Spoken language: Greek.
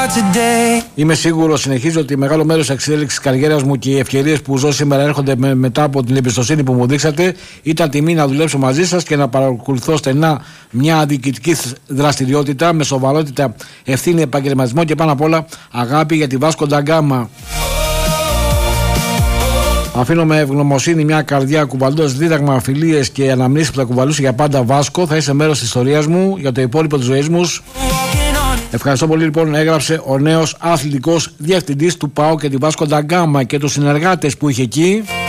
Είμαι σίγουρος, συνεχίζω, ότι μεγάλο μέρος της εξέλιξης της καριέρας μου και οι ευκαιρίες που ζω σήμερα έρχονται μετά από την εμπιστοσύνη που μου δείξατε. Ήταν τιμή να δουλέψω μαζί σας και να παρακολουθώ στενά μια διοικητική δραστηριότητα με σοβαρότητα, ευθύνη, επαγγελματισμό και πάνω απ' όλα αγάπη για τη Βάσκο ντα Γκάμα. Αφήνω με ευγνωμοσύνη μια καρδιά κουβαλώντας δίδαγμα, φιλίες και αναμνήσεις που θα κουβαλούσε για πάντα. Βάσκο, θα είσαι μέρος της ιστορίας μου για το υπόλοιπο της ζωής μου. Ευχαριστώ πολύ, λοιπόν, έγραψε ο νέος αθλητικός διευθυντής του ΠΑΟΚ και τη Βάσκο ντα Γκάμα και τους συνεργάτες που είχε εκεί.